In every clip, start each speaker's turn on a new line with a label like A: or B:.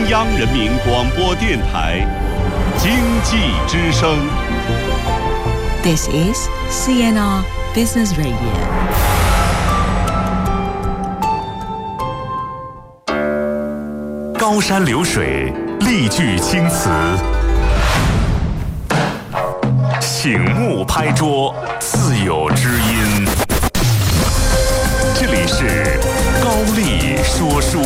A: 央人民广播电台经济之声。
B: This is CNR Business Radio。
C: 高山流水，丽句青词，醒目拍桌，自有知音。这里是高丽说书。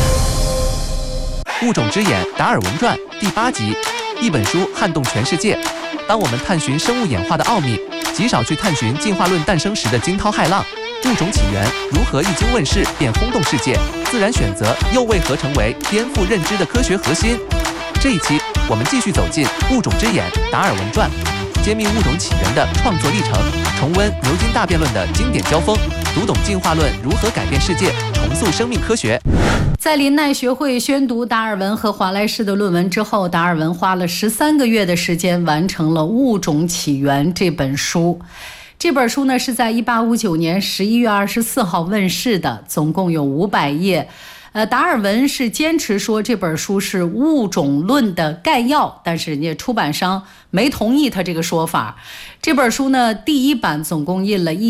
D: 物种之眼达尔文传第8集，一本书撼动全世界。当我们探寻生物演化的奥秘，极少去探寻进化论诞生时的惊涛骇浪。物种起源如何一经问世便轰动世界？自然选择又为何成为颠覆认知的科学核心？这一期我们继续走进《物种之眼达尔文传》，揭秘物种起源的创作历程，重温牛津大辩论的经典交锋，读懂进化论如何改变世界，重塑生命科学。
E: 在林奈学会宣读达尔文和华莱士的论文之后，达尔文花了13个月的时间完成了《物种起源》这本书。这本书呢是在1859年11月24号问世的，总共有500页。达尔文是坚持说这本书是物种论的概要，但是人家出版商没同意他这个说法。这本书呢，第一版总共印了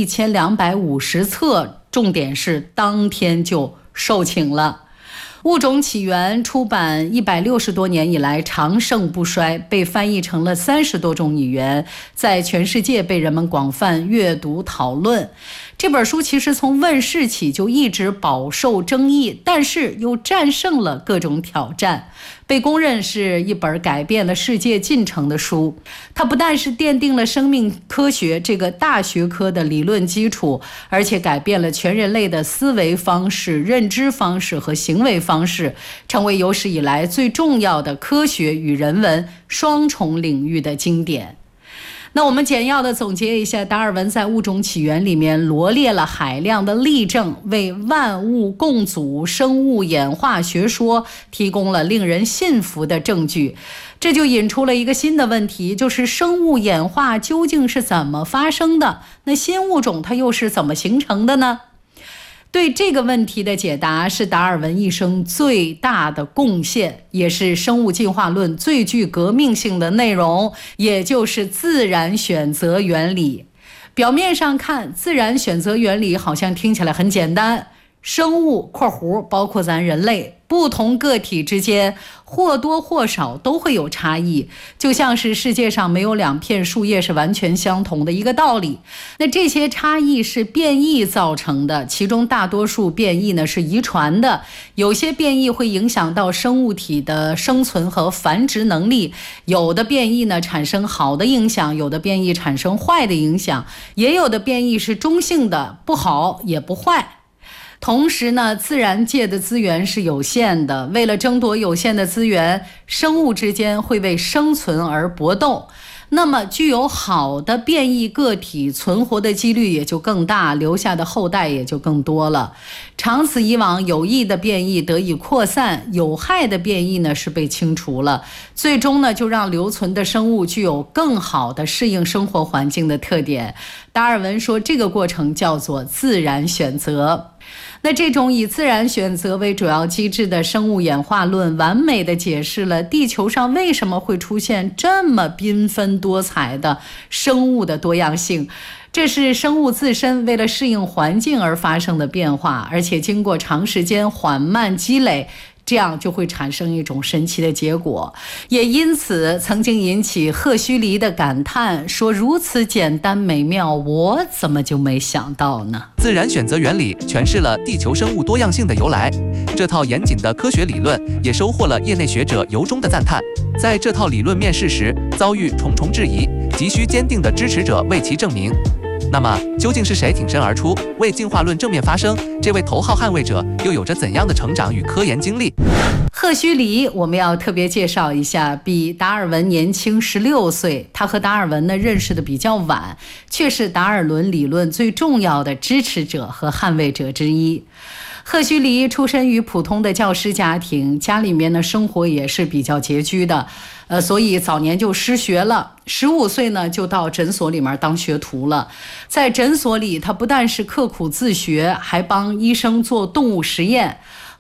E: 1250册，重点是当天就售罄了。物种起源出版160多年以来长盛不衰，被翻译成了30多种语言，在全世界被人们广泛阅读讨论。这本书其实从问世起就一直饱受争议，但是又战胜了各种挑战，被公认是一本改变了世界进程的书。它不但是奠定了生命科学这个大学科的理论基础，而且改变了全人类的思维方式、认知方式和行为方式，成为有史以来最重要的科学与人文双重领域的经典。那我们简要的总结一下，达尔文在《物种起源》里面罗列了海量的例证，为万物共祖、生物演化学说提供了令人信服的证据。这就引出了一个新的问题，就是生物演化究竟是怎么发生的？那新物种它又是怎么形成的呢？对这个问题的解答是达尔文一生最大的贡献，也是生物进化论最具革命性的内容，也就是自然选择原理。表面上看，自然选择原理好像听起来很简单，生物（括弧包括咱人类）不同个体之间或多或少都会有差异，就像是世界上没有2片树叶是完全相同的一个道理。那这些差异是变异造成的，其中大多数变异呢是遗传的，有些变异会影响到生物体的生存和繁殖能力，有的变异呢产生好的影响，有的变异产生坏的影响，也有的变异是中性的，不好也不坏。同时呢，自然界的资源是有限的，为了争夺有限的资源，生物之间会为生存而搏斗。那么具有好的变异个体存活的几率也就更大，留下的后代也就更多了。长此以往，有益的变异得以扩散，有害的变异呢是被清除了，最终呢就让留存的生物具有更好的适应生活环境的特点。达尔文说这个过程叫做自然选择。那这种以自然选择为主要机制的生物演化论，完美地解释了地球上为什么会出现这么缤纷多彩的生物的多样性。这是生物自身为了适应环境而发生的变化，而且经过长时间缓慢积累，这样就会产生一种神奇的结果。也因此曾经引起赫胥黎的感叹，说如此简单美妙，我怎么就没想到呢？
D: 自然选择原理诠释了地球生物多样性的由来，这套严谨的科学理论也收获了业内学者由衷的赞叹。在这套理论面世时，遭遇重重质疑，急需坚定的支持者为其证明。那么究竟是谁挺身而出为进化论正面发声？这位头号捍卫者又有着怎样的成长与科研经历？
E: 赫胥黎我们要特别介绍一下，比达尔文年轻16岁，他和达尔文呢认识的比较晚，却是达尔文理论最重要的支持者和捍卫者之一。赫胥黎出身于普通的教师家庭，家里面呢生活也是比较拮据的，所以早年就失学了。15岁呢就到诊所里面当学徒了。在诊所里，他不但是刻苦自学，还帮医生做动物实验。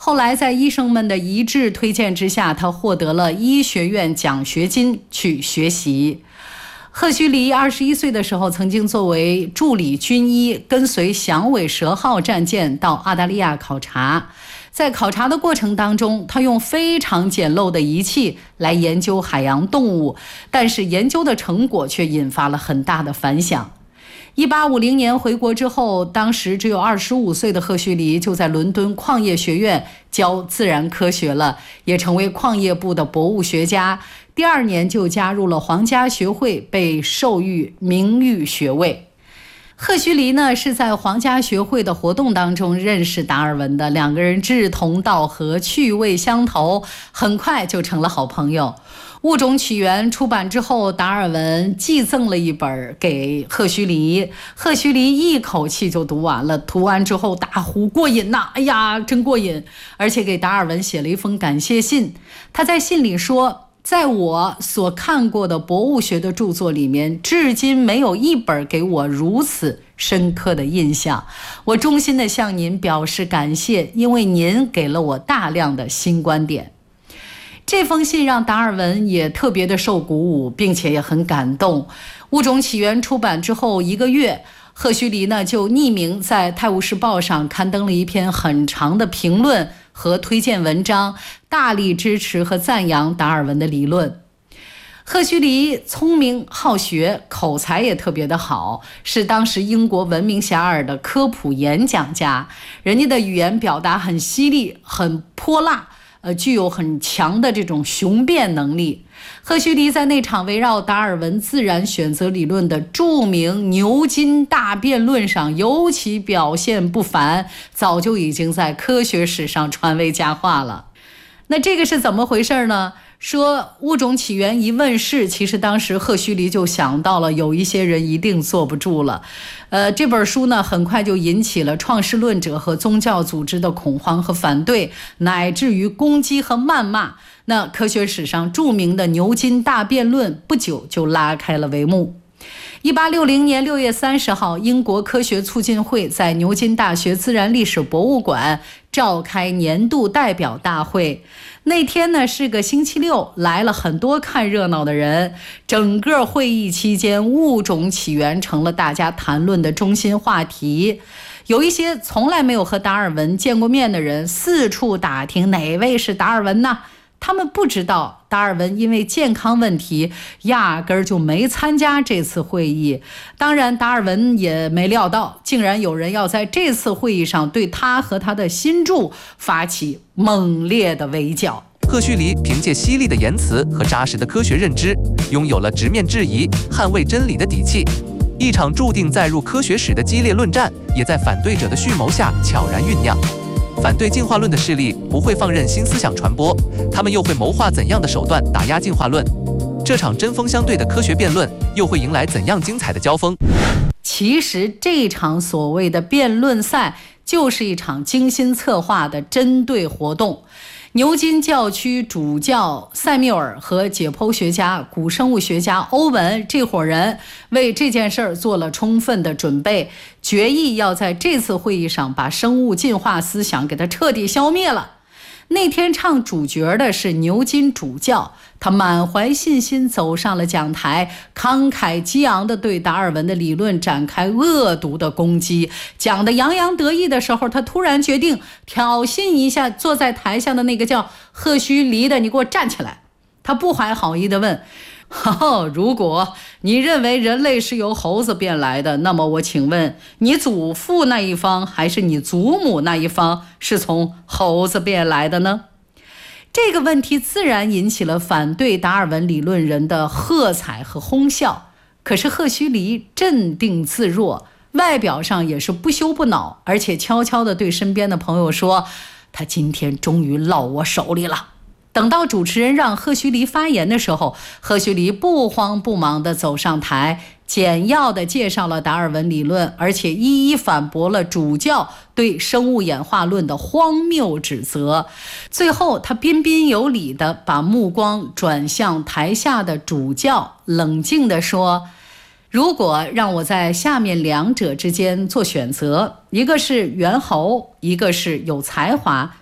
E: 后来在医生们的一致推荐之下，他获得了医学院奖学金去学习。赫胥黎21岁的时候，曾经作为助理军医，跟随响尾蛇号战舰到澳大利亚考察。在考察的过程当中，他用非常简陋的仪器来研究海洋动物，但是研究的成果却引发了很大的反响。1850年回国之后，当时只有25岁的赫胥黎就在伦敦矿业学院教自然科学了，也成为矿业部的博物学家。第2年就加入了皇家学会，被授予名誉学位。赫胥黎呢是在皇家学会的活动当中认识达尔文的，两个人志同道合，趣味相投，很快就成了好朋友。物种起源出版之后，达尔文寄赠了一本给赫胥黎，赫胥黎一口气就读完了，读完之后大呼过瘾呐，哎呀真过瘾，而且给达尔文写了一封感谢信。他在信里说，在我所看过的博物学的著作里面，至今没有一本给我如此深刻的印象。我衷心地向您表示感谢，因为您给了我大量的新观点。这封信让达尔文也特别的受鼓舞，并且也很感动。物种起源出版之后1个月，赫胥黎呢就匿名在《泰晤士报》上刊登了一篇很长的评论和推荐文章，大力支持和赞扬达尔文的理论。赫胥黎聪明好学，口才也特别的好，是当时英国闻名遐迩的科普演讲家。人家的语言表达很犀利，很泼辣，具有很强的这种雄辩能力。赫胥黎在那场围绕达尔文自然选择理论的著名牛津大辩论上尤其表现不凡，早就已经在科学史上传为佳话了。那这个是怎么回事呢？说物种起源一问世，其实当时赫胥黎就想到了有一些人一定坐不住了。这本书呢很快就引起了创世论者和宗教组织的恐慌和反对，乃至于攻击和谩骂。那科学史上著名的牛津大辩论不久就拉开了帷幕。1860年6月30号，英国科学促进会在牛津大学自然历史博物馆召开年度代表大会。那天呢是个星期六，来了很多看热闹的人。整个会议期间，物种起源成了大家谈论的中心话题。有一些从来没有和达尔文见过面的人四处打听哪位是达尔文呢？他们不知道达尔文因为健康问题压根儿就没参加这次会议。当然达尔文也没料到，竟然有人要在这次会议上对他和他的新著发起猛烈的围剿。
D: 赫胥黎凭借犀利的言辞和扎实的科学认知，拥有了直面质疑、捍卫真理的底气。一场注定载入科学史的激烈论战，也在反对者的蓄谋下悄然酝酿。反对进化论的势力不会放任新思想传播，他们又会谋划怎样的手段打压进化论？这场针锋相对的科学辩论又会迎来怎样精彩的交锋？
E: 其实这场所谓的辩论赛就是一场精心策划的针对活动。牛津教区主教塞缪尔和解剖学家、古生物学家欧文这伙人为这件事儿做了充分的准备，决意要在这次会议上把生物进化思想给它彻底消灭了。那天唱主角的是牛津主教，他满怀信心走上了讲台，慷慨激昂地对达尔文的理论展开恶毒的攻击。讲得洋洋得意的时候，他突然决定挑衅一下坐在台下的那个叫赫胥黎的，你给我站起来。他不怀好意地问，如果你认为人类是由猴子变来的，那么我请问你祖父那一方还是你祖母那一方是从猴子变来的呢？这个问题自然引起了反对达尔文理论人的喝彩和哄笑。可是赫胥黎镇定自若，外表上也是不羞不恼，而且悄悄地对身边的朋友说，他今天终于落我手里了。等到主持人让赫胥黎发言的时候，赫胥黎不慌不忙地走上台，简要地介绍了达尔文理论，而且一一反驳了主教对生物演化论的荒谬指责。最后他彬彬有礼地把目光转向台下的主教，冷静地说，如果让我在下面两者之间做选择，一个是猿猴，一个是有才华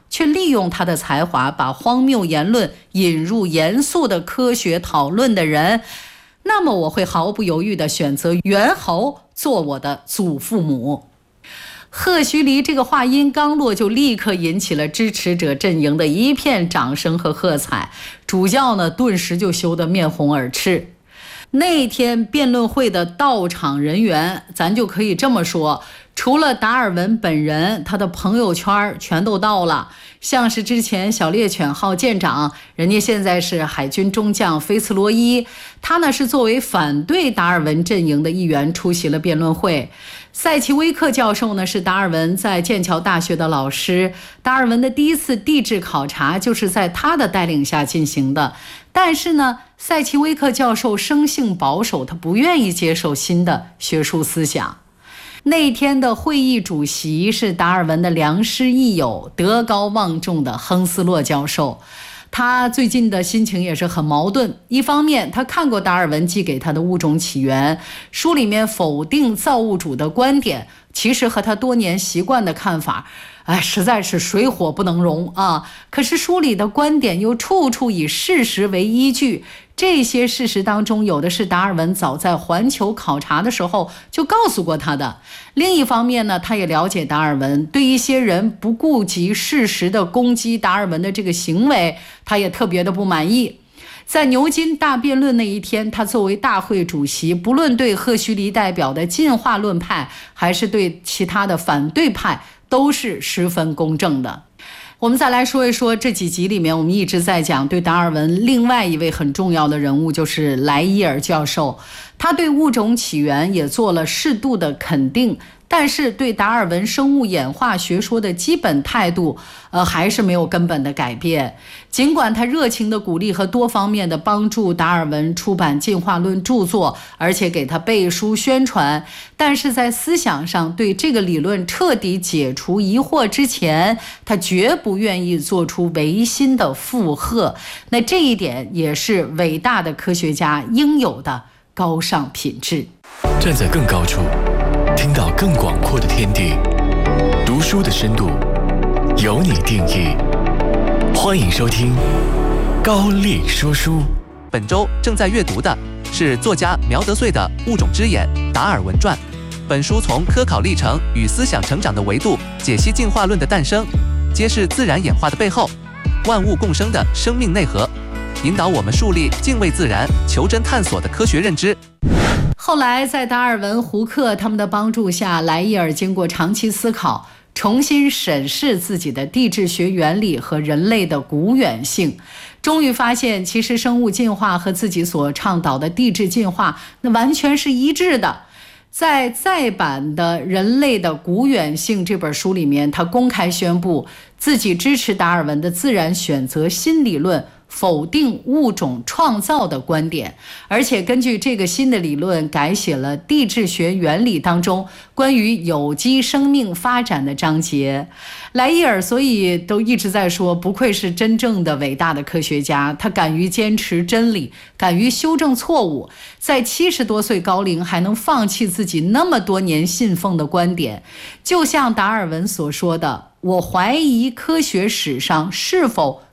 E: 却利用他的才华把荒谬言论引入严肃的科学讨论的人，那么我会毫不犹豫地选择猿猴做我的祖父母。赫胥黎这个话音刚落，就立刻引起了支持者阵营的一片掌声和喝彩，主教呢顿时就羞得面红耳赤。那天辩论会的到场人员，咱就可以这么说，除了达尔文本人，他的朋友圈全都到了。像是之前小猎犬号舰长，人家现在是海军中将菲茨罗伊，他呢是作为反对达尔文阵营的一员出席了辩论会。塞奇威克教授呢是达尔文在剑桥大学的老师，达尔文的第一次地质考察就是在他的带领下进行的。但是呢，塞奇威克教授生性保守，他不愿意接受新的学术思想。那天的会议主席是达尔文的良师益友、德高望重的亨斯洛教授。他最近的心情也是很矛盾，一方面他看过达尔文寄给他的《物种起源》，书里面否定造物主的观点，其实和他多年习惯的看法实在是水火不能容啊！可是书里的观点又处处以事实为依据，这些事实当中有的是达尔文早在环球考察的时候就告诉过他的。另一方面呢，他也了解达尔文，对一些人不顾及事实的攻击达尔文的这个行为，他也特别的不满意。在牛津大辩论那一天，他作为大会主席，不论对赫胥黎代表的进化论派，还是对其他的反对派，都是十分公正的。我们再来说一说这几集里面，我们一直在讲对达尔文另外一位很重要的人物，就是莱伊尔教授。他对物种起源也做了适度的肯定，但是对达尔文生物演化学说的基本态度还是没有根本的改变。尽管他热情的鼓励和多方面的帮助达尔文出版进化论著作，而且给他背书宣传，但是在思想上对这个理论彻底解除疑惑之前，他绝不愿意做出违心的附和。那这一点也是伟大的科学家应有的高尚品质。
F: 站在更高处，听到更广阔的天地，读书的深度由你定义。欢迎收听高丽说书。
D: 本周正在阅读的是作家苗德穗的《物种之眼：达尔文传》。本书从科考历程与思想成长的维度解析进化论的诞生，揭示自然演化的背后，万物共生的生命内核，引导我们树立敬畏自然、求真探索的科学认知。
E: 后来在达尔文、胡克他们的帮助下，莱伊尔经过长期思考，重新审视自己的地质学原理和人类的古远性，终于发现其实生物进化和自己所倡导的地质进化那完全是一致的。在再版的《人类的古远性》这本书里面，他公开宣布自己支持达尔文的自然选择新理论，否定物种创造的观点，而且根据这个新的理论改写了地质学原理当中关于有机生命发展的章节。莱伊尔所以都一直在说，不愧是真正的伟大的科学家，他敢于坚持真理，敢于修正错误，在70多岁高龄还能放弃自己那么多年信奉的观点。就像达尔文所说的，我怀疑科学史上是否